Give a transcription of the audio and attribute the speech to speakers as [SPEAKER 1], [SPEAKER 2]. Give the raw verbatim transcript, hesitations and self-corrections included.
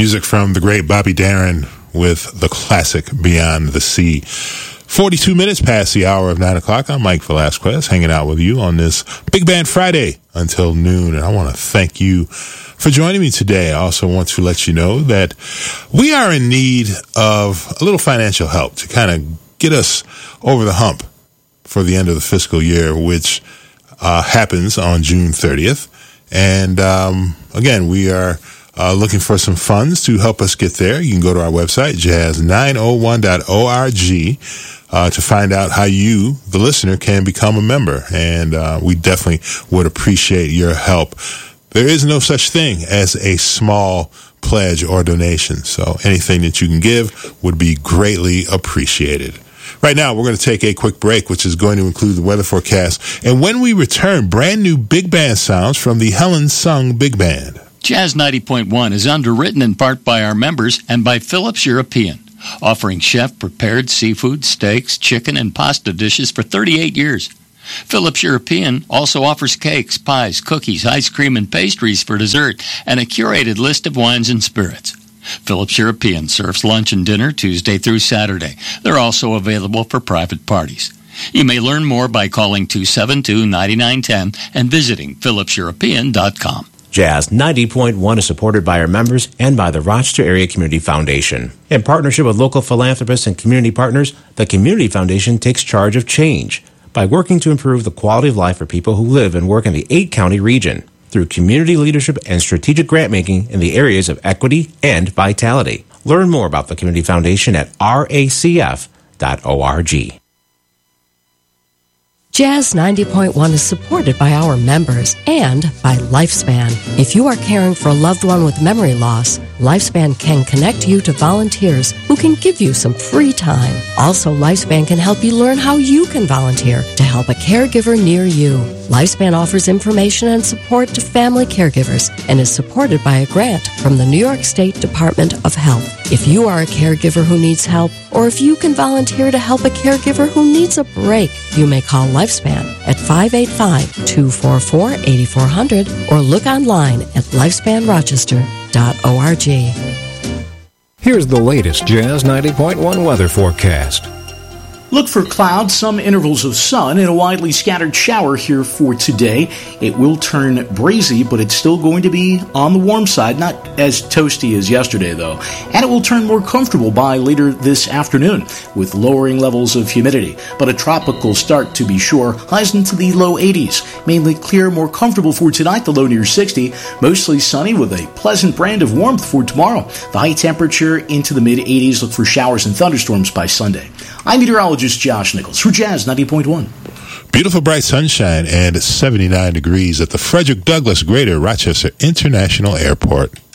[SPEAKER 1] Music from the great Bobby Darin with the classic Beyond the Sea. forty-two minutes past the hour of nine o'clock. I'm Mike Velasquez, hanging out with you on this Big Band Friday until noon. And I want to thank you for joining me today. I also want to let you know that we are in need of a little financial help to kind of get us over the hump for the end of the fiscal year, which uh, happens on June thirtieth. And um, again, we are Uh, looking for some funds to help us get there. You can go to our website, jazz nine oh one dot org, uh, to find out how you, the listener, can become a member. And uh, we definitely would appreciate your help. There is no such thing as a small pledge or donation, so anything that you can give would be greatly appreciated. Right now, we're going to take a quick break, which is going to include the weather forecast. And when we return, brand new big band sounds from the Helen Sung Big Band.
[SPEAKER 2] Jazz ninety point one is underwritten in part by our members and by Phillips European, offering chef-prepared seafood, steaks, chicken, and pasta dishes for thirty-eight years. Phillips European also offers cakes, pies, cookies, ice cream, and pastries for dessert, and a curated list of wines and spirits. Phillips European serves lunch and dinner Tuesday through Saturday. They're also available for private parties. You may learn more by calling two seven two, nine nine one zero and visiting phillips european dot com.
[SPEAKER 3] Jazz ninety point one is supported by our members and by the Rochester Area Community Foundation. In partnership with local philanthropists and community partners, the Community Foundation takes charge of change by working to improve the quality of life for people who live and work in the eight-county region through community leadership and strategic grant-making in the areas of equity and vitality. Learn more about the Community Foundation at r a c f dot org.
[SPEAKER 4] Jazz ninety point one is supported by our members and by Lifespan. If you are caring for a loved one with memory loss, Lifespan can connect you to volunteers who can give you some free time. Also, Lifespan can help you learn how you can volunteer to help a caregiver near you. Lifespan offers information and support to family caregivers and is supported by a grant from the New York State Department of Health. If you are a caregiver who needs help, or if you can volunteer to help a caregiver who needs a break, you may call Lifespan at five eight five, two four four, eight four zero zero or look online at lifespan rochester dot org.
[SPEAKER 5] Here's the latest Jazz ninety point one weather forecast.
[SPEAKER 6] Look for clouds, some intervals of sun, and a widely scattered shower here for today. It will turn breezy, but it's still going to be on the warm side, not as toasty as yesterday, though. And it will turn more comfortable by later this afternoon, with lowering levels of humidity. But a tropical start, to be sure, highs into the low eighties. Mainly clear, more comfortable for tonight, the low near sixty. Mostly sunny with a pleasant brand of warmth for tomorrow. The high temperature into the mid-eighties. Look for showers and thunderstorms by Sunday. I'm meteorologist Josh Nichols for Jazz ninety point one.
[SPEAKER 1] Beautiful bright sunshine and seventy-nine degrees at the Frederick Douglass Greater Rochester International Airport.